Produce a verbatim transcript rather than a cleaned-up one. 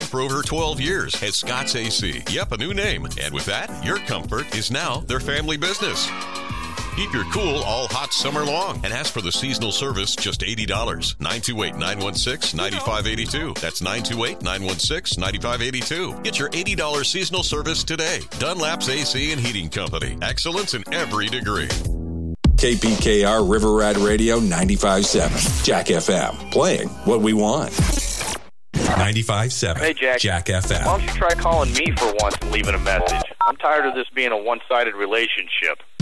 for over twelve years as Scott's A C. Yep, a new name. And with that, your comfort is now their family business. Keep your cool all hot summer long and ask for the seasonal service, just eighty dollars. nine two eight, nine one six, nine five eight two. That's nine two eight, nine one six, nine five eight two. Get your eighty dollars seasonal service today. Dunlap's A C and Heating Company. Excellence in every degree. K P K R River Rat Radio ninety-five point seven. Jack F M. Playing what we want. ninety-five point seven. Hey, Jack. Jack F M. Why don't you try calling me for once and leaving a message? I'm tired of this being a one-sided relationship.